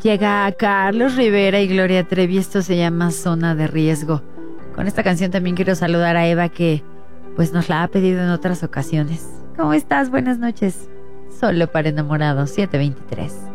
Llega Carlos Rivera y Gloria Trevi. Esto se llama Zona de Riesgo. Con esta canción también quiero saludar a Eva, que pues nos la ha pedido en otras ocasiones. ¿Cómo estás? Buenas noches. Solo para enamorados, 7:23.